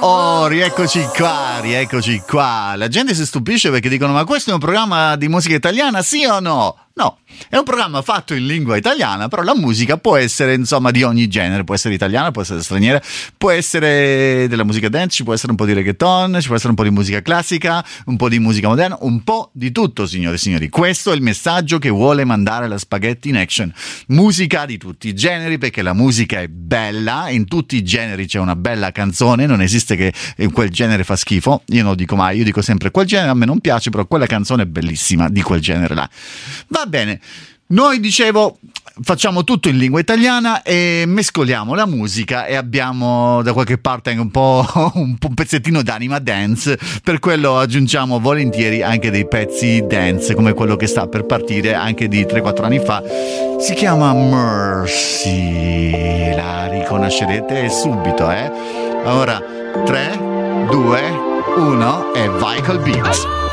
Oh, rieccoci qua. La gente si stupisce perché dicono: ma questo è un programma di musica italiana, sì o no? No, è un programma fatto in lingua italiana, però la musica può essere insomma di ogni genere, può essere italiana, può essere straniera, può essere della musica dance, ci può essere un po' di reggaeton, ci può essere un po' di musica classica, un po' di musica moderna, un po' di tutto, signore e signori. Questo è il messaggio che vuole mandare la Spaghetti in Action. Musica di tutti i generi, perché la musica è bella, in tutti i generi c'è una bella canzone, non esiste che quel genere fa schifo, io non lo dico mai, io dico sempre quel genere a me non piace, però quella canzone è bellissima di quel genere là. Va bene, noi dicevo facciamo tutto in lingua italiana e mescoliamo la musica e abbiamo da qualche parte anche un pezzettino d'anima dance, per quello aggiungiamo volentieri anche dei pezzi dance come quello che sta per partire anche di 3-4 anni fa, si chiama Mercy, la riconoscerete subito, Ora 3, 2, 1 e vai col beat.